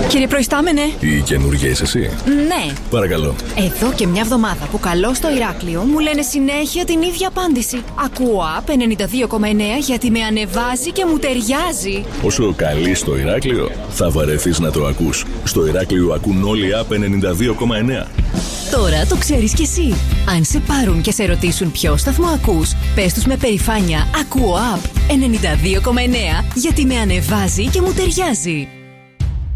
Κύριε Προϊστάμενε. Η καινούργια είσαι εσύ? Ναι. Παρακαλώ. Εδώ και μια εβδομάδα που καλώ στο Ηράκλειο μου λένε συνέχεια την ίδια απάντηση. Ακούω App 92,9 γιατί με ανεβάζει και μου ταιριάζει. Όσο καλεί στο Ηράκλειο, θα βαρεθείς να το ακούς. Στο Ηράκλειο ακούν όλοι App 92,9. Τώρα το ξέρεις κι εσύ. Αν σε πάρουν και σε ρωτήσουν ποιο σταθμό ακούς, πες τους με περηφάνεια. Ακούω App 92,9 γιατί με ανεβάζει και μου ταιριάζει.